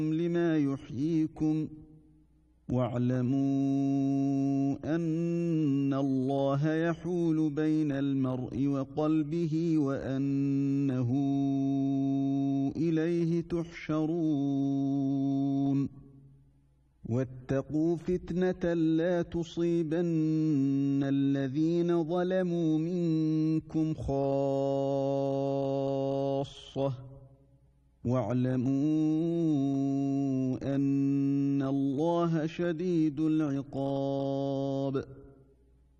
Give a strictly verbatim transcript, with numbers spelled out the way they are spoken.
لما يحييكم واعلموا أن الله يحول بين المرء وقلبه وأنه إليه تحشرون واتقوا فتنة لا تصيبن الذين ظلموا منكم خاصة واعلموا أن الله شديد العقاب.